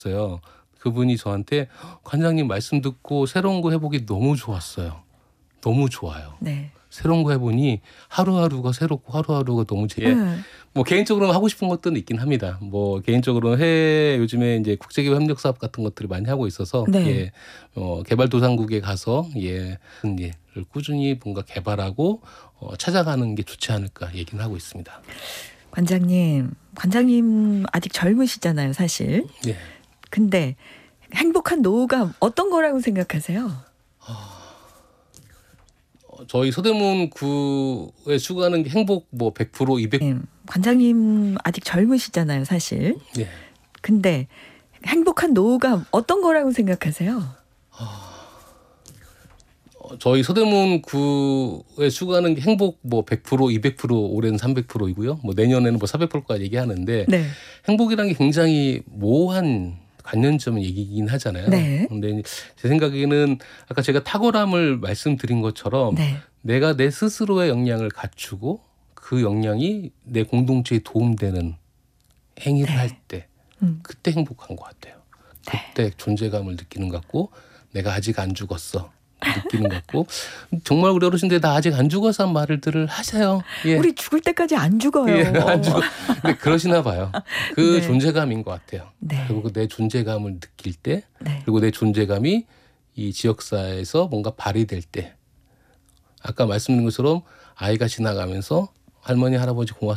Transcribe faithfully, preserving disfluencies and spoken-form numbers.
요. 그분이 저한테 관장님 말씀 듣고 새로운 거 해보기 너무 좋았어요. 너무 좋아요. 네. 새로운 거 해보니 하루하루가 새롭고 하루하루가 너무 재. 네. 뭐 개인적으로 하고 싶은 것들은 있긴 합니다. 뭐 개인적으로는 해외 요즘에 이제 국제기업 협력 사업 같은 것들을 많이 하고 있어서 네. 예, 어, 개발도상국에 가서 예, 그 일을 꾸준히 뭔가 개발하고 어, 찾아가는 게 좋지 않을까 얘기는 하고 있습니다. 관장님, 관장님 아직 젊으시잖아요, 사실. 예. 근데 행복한 노후가 어떤 거라고 생각하세요? 어, 저희 서대문 구에 추구하는 게 행복 뭐 백 퍼센트 이백 퍼센트 네, 관장님 아직 젊으시잖아요, 사실. 예. 근데 행복한 노후가 어떤 거라고 생각하세요? 어, 저희 서대문 구에 추구하는 게 행복 뭐 백 퍼센트 이백 퍼센트 올해는 삼백 퍼센트이고요. 뭐 내년에는 뭐 사백 퍼센트까지 얘기하는데 네. 행복이라는 게 굉장히 모호한 관념점 얘기긴 하잖아요. 네. 근데 제 생각에는 아까 제가 탁월함을 말씀드린 것처럼 네. 내가 내 스스로의 역량을 갖추고 그 역량이 내 공동체에 도움되는 행위를 네. 할 때 음. 그때 행복한 것 같아요. 그때 존재감을 느끼는 것 같고 내가 아직 안 죽었어 느끼는 것 같고 정말 우리 어르신들 나 아직 안 죽어서 한 말들을 하세요. 예. 우리 죽을 때까지 안 죽어요. 예, 안 죽어. 근데 그러시나 봐요. 그 네. 존재감인 것 같아요. 네. 그리고 내 존재감을 느낄 때 네. 그리고 내 존재감이 이 지역사회에서 뭔가 발휘될 때 아까 말씀드린 것처럼 아이가 지나가면서 할머니 할아버지 고맙습니다.